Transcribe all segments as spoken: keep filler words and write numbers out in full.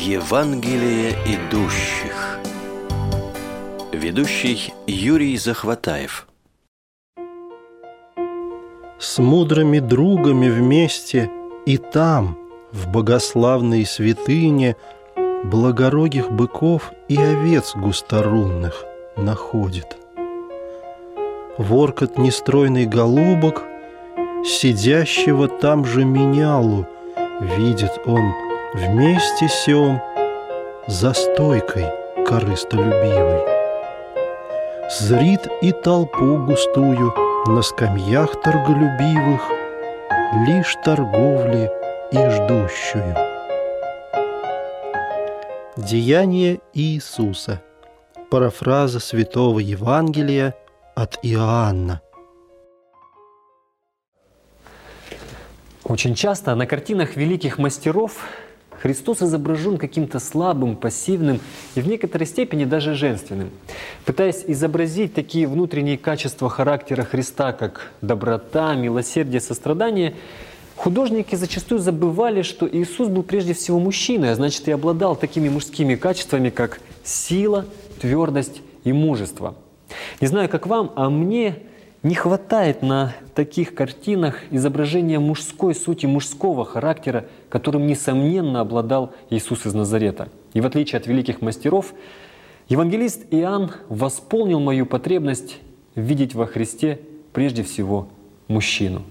Евангелие идущих. Ведущий Юрий Захватаев. С мудрыми другами вместе и там, в богославной святыне, благорогих быков и овец густорунных находит. Воркот нестройный голубок, сидящего там же менялу, видит он вместе сём за стойкой корыстолюбивой. Зрит и толпу густую на скамьях торголюбивых, лишь торговли и ждущую. Деяния Иисуса. Парафраза Святого Евангелия от Иоанна. Очень часто на картинах великих мастеров Христос изображен каким-то слабым, пассивным и в некоторой степени даже женственным. Пытаясь изобразить такие внутренние качества характера Христа, как доброта, милосердие, сострадание, художники зачастую забывали, что Иисус был прежде всего мужчиной, а значит и обладал такими мужскими качествами, как сила, твердость и мужество. Не знаю, как вам, а мне не хватает на таких картинах изображения мужской сути, мужского характера, которым, несомненно, обладал Иисус из Назарета. И в отличие от великих мастеров, евангелист Иоанн восполнил мою потребность видеть во Христе прежде всего мужчину.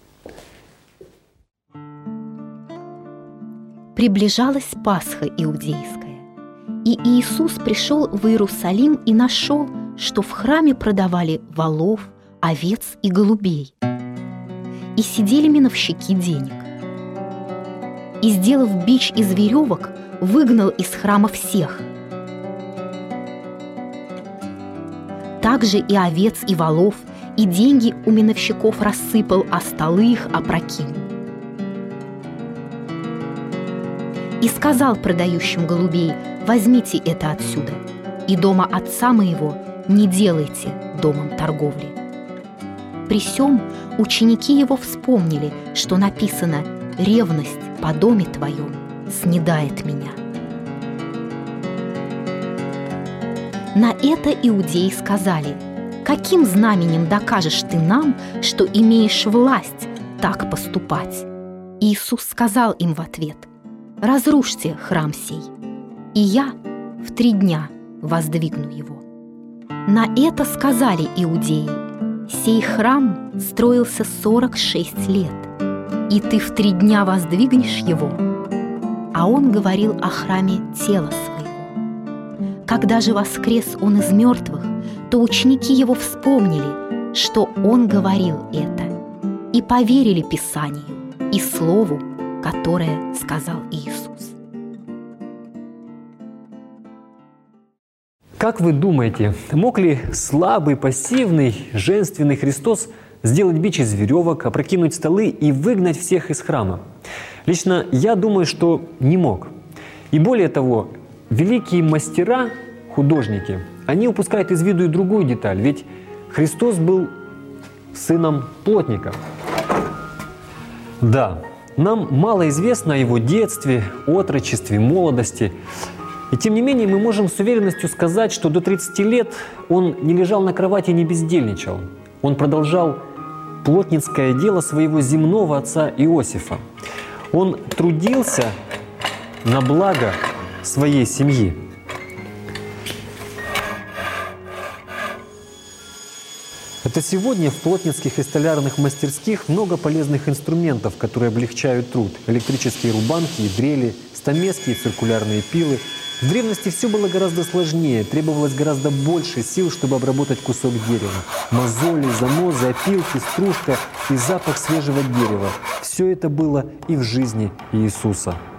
Приближалась Пасха иудейская, и Иисус пришел в Иерусалим и нашел, что в храме продавали волов, овец и голубей, и сидели миновщики денег. И, сделав бич из веревок, выгнал из храма всех. Также и овец, и волов, и деньги у миновщиков рассыпал, а столы их опрокинул. И сказал продающим голубей: возьмите это отсюда, и дома отца моего не делайте домом торговли. При сём ученики его вспомнили, что написано: «Ревность по доме твоем снедает меня». На это иудеи сказали: «Каким знаменем докажешь ты нам, что имеешь власть так поступать?» Иисус сказал им в ответ: «Разрушьте храм сей, и я в три дня воздвигну его». На это сказали иудеи: «Сей храм строился сорок шесть лет, и ты в три дня воздвигнешь его?» А он говорил о храме тела своего. Когда же воскрес он из мертвых, то ученики его вспомнили, что он говорил это, и поверили Писанию и слову, которое сказал Иисус. Как вы думаете, мог ли слабый, пассивный, женственный Христос сделать бич из веревок, опрокинуть столы и выгнать всех из храма? Лично я думаю, что не мог. И более того, великие мастера, художники, они упускают из виду и другую деталь, ведь Христос был сыном плотника. Да, нам мало известно о его детстве, отрочестве, молодости. И тем не менее мы можем с уверенностью сказать, что до тридцати лет он не лежал на кровати и не бездельничал. Он продолжал плотницкое дело своего земного отца Иосифа. Он трудился на благо своей семьи. Это сегодня в плотницких и столярных мастерских много полезных инструментов, которые облегчают труд. Электрические рубанки и дрели, стамески и циркулярные пилы. В древности все было гораздо сложнее, требовалось гораздо больше сил, чтобы обработать кусок дерева. Мозоли, занозы, опилки, стружка и запах свежего дерева – все это было и в жизни Иисуса.